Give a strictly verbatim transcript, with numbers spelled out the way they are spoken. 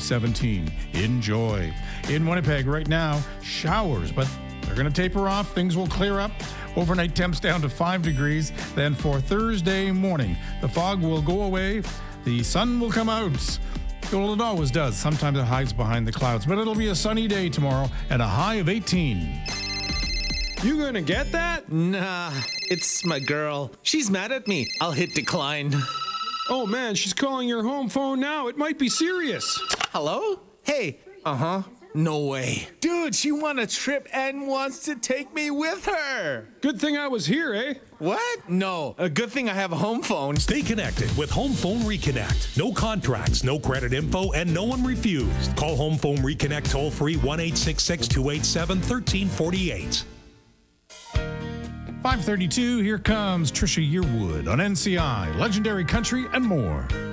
seventeen. Enjoy. In Winnipeg right now, showers, but they're going to taper off. Things will clear up. Overnight temps down to five degrees. Then for Thursday morning, the fog will go away. The sun will come out. Well, it always does. Sometimes it hides behind the clouds, but it'll be a sunny day tomorrow and a high of eighteen. You gonna get that? Nah, it's my girl. She's mad at me. I'll hit decline. Oh man, she's calling your home phone now. It might be serious. Hello? Hey. Uh-huh. No way. Dude, she won a trip and wants to take me with her. Good thing I was here, eh? What? No. A good thing I have a home phone. Stay connected with Home Phone Reconnect. No contracts, no credit info, and no one refused. Call Home Phone Reconnect toll free one eight six six, two eight seven, one three four eight. five thirty-two, here comes Trisha Yearwood on N C I, Legendary Country and more.